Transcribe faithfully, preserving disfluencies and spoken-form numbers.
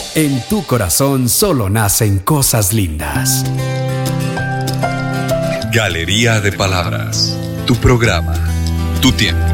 En tu corazón solo nacen cosas lindas. Galería de Palabras. Tu programa. Tu tiempo.